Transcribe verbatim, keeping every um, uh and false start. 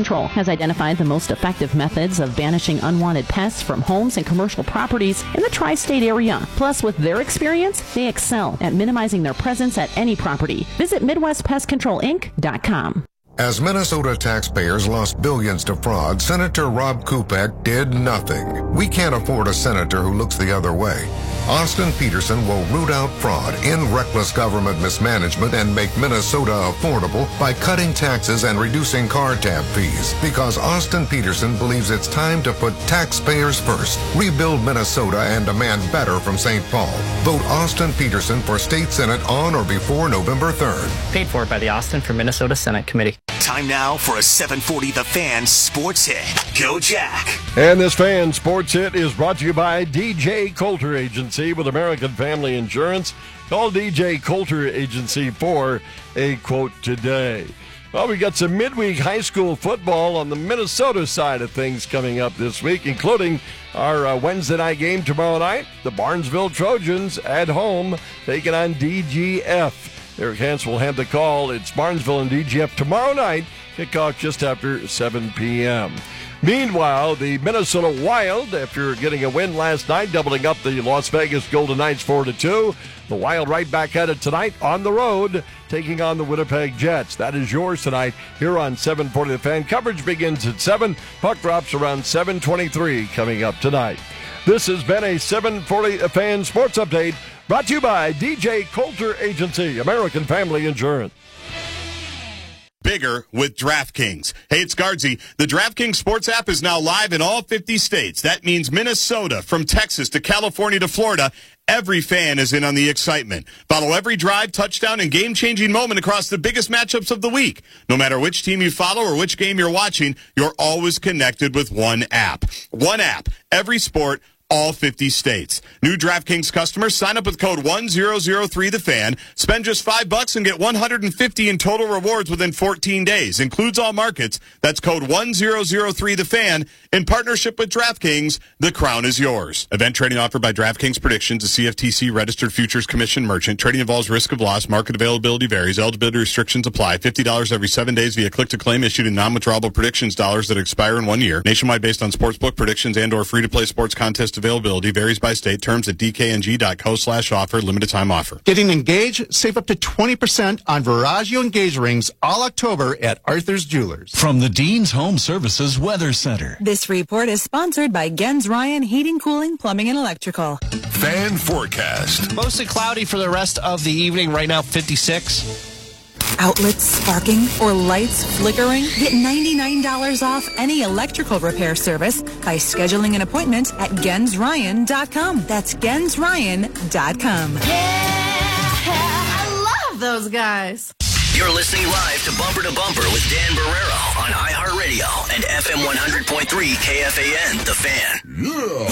Control has identified the most effective methods of banishing unwanted pests from homes and commercial properties in the tri-state area. Plus, with their experience, they excel at minimizing their presence at any property. Visit Midwest Pest Control Inc dot com. As Minnesota taxpayers lost billions to fraud, Senator Rob Kupek did nothing. We can't afford a senator who looks the other way. Austin Peterson will root out fraud, end reckless government mismanagement, and make Minnesota affordable by cutting taxes and reducing car tab fees. Because Austin Peterson believes it's time to put taxpayers first, rebuild Minnesota, and demand better from Saint Paul. Vote Austin Peterson for State Senate on or before November third. Paid for by the Austin for Minnesota Senate Committee. Time now for a seven forty The Fan Sports Hit. Go Jack. And this Fan Sports Hit is brought to you by D J Coulter Agency with American Family Insurance. Call D J Coulter Agency for a quote today. Well, we got some midweek high school football on the Minnesota side of things coming up this week, including our uh, Wednesday night game tomorrow night. The Barnesville Trojans at home taking on D G F. Eric Hans will have the call. It's Barnesville and D G F tomorrow night. Kickoff just after seven p.m. Meanwhile, the Minnesota Wild, after getting a win last night, doubling up the Las Vegas Golden Knights four to two. The Wild right back at it tonight on the road, taking on the Winnipeg Jets. That is yours tonight here on seven forty The Fan. Coverage begins at seven. Puck drops around seven twenty-three coming up tonight. This has been a seven forty The Fan Sports Update, brought to you by D J Coulter Agency, American Family Insurance. Bigger with DraftKings. Hey, it's Guardsy. The DraftKings Sports app is now live in all fifty states. That means Minnesota, from Texas to California to Florida, every fan is in on the excitement. Follow every drive, touchdown, and game-changing moment across the biggest matchups of the week. No matter which team you follow or which game you're watching, you're always connected with one app. One app, every sport, all fifty states. New DraftKings customers sign up with code one zero zero three the fan. Spend just five bucks and get one hundred fifty in total rewards within fourteen days. Includes all markets. That's code one zero zero three the fan. In partnership with DraftKings, the crown is yours. Event trading offered by DraftKings Predictions, a C F T C registered futures commission merchant. Trading involves risk of loss. Market availability varies. Eligibility restrictions apply. fifty dollars every seven days via click-to-claim issued in non-withdrawable predictions dollars that expire in one year. Nationwide based on sportsbook predictions and or free-to-play sports contest availability. Varies by state. Terms at d k n g dot co slash offer. Limited time offer. Getting engaged? Save up to twenty percent on Veragio engagement rings all October at Arthur's Jewelers. From the Dean's Home Services Weather Center. This report is sponsored by Gens Ryan Heating, Cooling, Plumbing, and Electrical. Fan forecast. Mostly cloudy for the rest of the evening. Right now, fifty-six. Outlets sparking or lights flickering? Get ninety-nine dollars off any electrical repair service by scheduling an appointment at gens ryan dot com. That's gens ryan dot com. Yeah, I love those guys. You're listening live to Bumper to Bumper with Dan Barrero on iHeartRadio and F M one hundred point three K F A N, The Fan. Yeah.